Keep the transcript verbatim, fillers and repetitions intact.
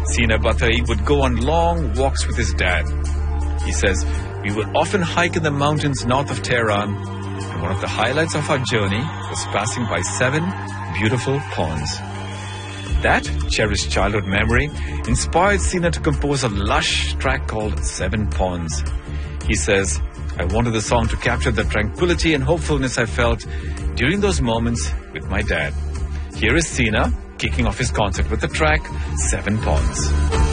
Sina Batai would go on long walks with his dad. He says, we would often hike in the mountains north of Tehran, and one of the highlights of our journey was passing by seven beautiful ponds. That cherished childhood memory inspired Sina to compose a lush track called Seven Ponds. He says, I wanted the song to capture the tranquility and hopefulness I felt during those moments with my dad. Here is Sina kicking off his concert with the track Seven Ponds.